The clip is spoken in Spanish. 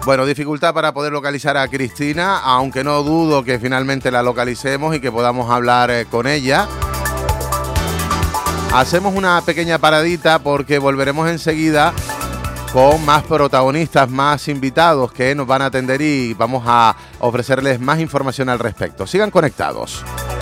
Bueno, dificultad para poder localizar a Cristina, aunque no dudo que finalmente la localicemos y que podamos hablar con ella. Hacemos una pequeña paradita porque volveremos enseguida con más protagonistas, más invitados que nos van a atender y vamos a ofrecerles más información al respecto. Sigan conectados.